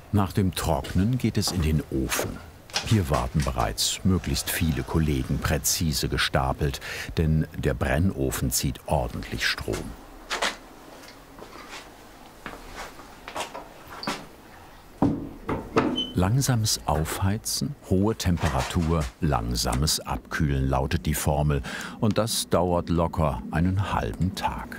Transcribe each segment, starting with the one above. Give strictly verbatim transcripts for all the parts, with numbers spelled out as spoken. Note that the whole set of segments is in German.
Nach dem Trocknen geht es in den Ofen. Hier warten bereits möglichst viele Kollegen präzise gestapelt, denn der Brennofen zieht ordentlich Strom. Langsames Aufheizen, hohe Temperatur, langsames Abkühlen lautet die Formel. Und das dauert locker einen halben Tag.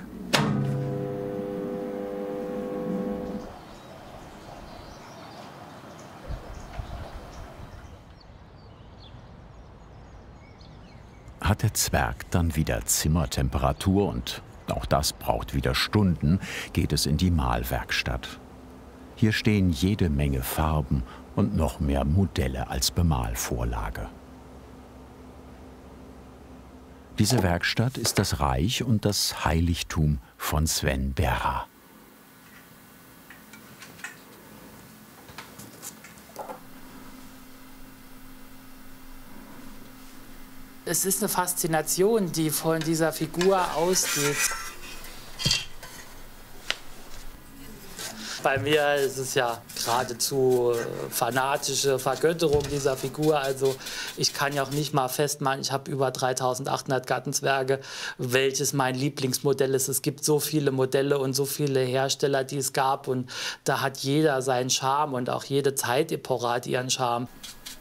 Hat der Zwerg dann wieder Zimmertemperatur, und auch das braucht wieder Stunden, geht es in die Mahlwerkstatt. Hier stehen jede Menge Farben und noch mehr Modelle als Bemalvorlage. Diese Werkstatt ist das Reich und das Heiligtum von Sven Berra. Es ist eine Faszination, die von dieser Figur ausgeht. Bei mir ist es ja geradezu fanatische Vergötterung dieser Figur. Also ich kann ja auch nicht mal festmachen, ich habe über dreitausendachthundert Gartenzwerge, welches mein Lieblingsmodell ist. Es gibt so viele Modelle und so viele Hersteller, die es gab. Und da hat jeder seinen Charme und auch jede Zeitepoche hat ihren Charme.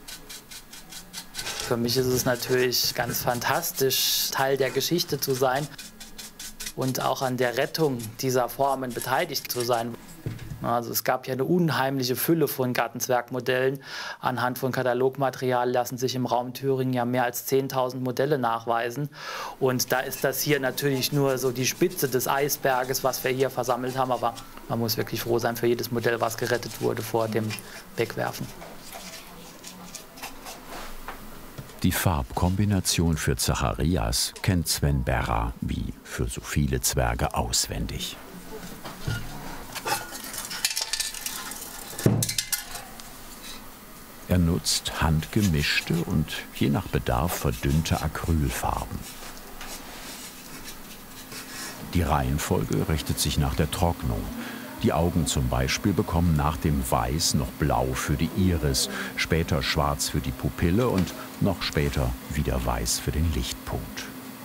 Für mich ist es natürlich ganz fantastisch, Teil der Geschichte zu sein und auch an der Rettung dieser Formen beteiligt zu sein. Also es gab ja eine unheimliche Fülle von Gartenzwergmodellen. Anhand von Katalogmaterial lassen sich im Raum Thüringen ja mehr als zehntausend Modelle nachweisen. Und da ist das hier natürlich nur so die Spitze des Eisberges, was wir hier versammelt haben. Aber man muss wirklich froh sein für jedes Modell, was gerettet wurde vor dem Wegwerfen. Die Farbkombination für Zacharias kennt Sven Berra wie für so viele Zwerge auswendig. Er nutzt handgemischte und je nach Bedarf verdünnte Acrylfarben. Die Reihenfolge richtet sich nach der Trocknung. Die Augen zum Beispiel bekommen nach dem Weiß noch Blau für die Iris, später Schwarz für die Pupille und noch später wieder Weiß für den Lichtpunkt.